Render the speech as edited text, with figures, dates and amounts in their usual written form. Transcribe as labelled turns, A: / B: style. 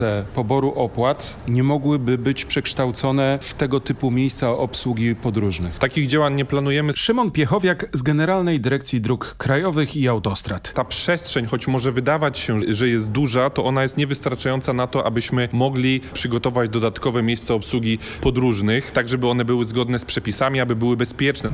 A: poboru opłat nie mogłyby być przekształcone w tego typu miejsca obsługi podróżnych.
B: Takich działań nie planujemy.
A: Szymon Piechowiak z Generalnej Dyrekcji Dróg Krajowych i Autostrad.
B: Ta przestrzeń, choć może wydawać się, że jest duża, to ona jest niewystarczająca na to, abyśmy mogli przygotować dodatkowe miejsca obsługi podróżnych, tak żeby one były zgodne z przepisami, aby były bezpieczne.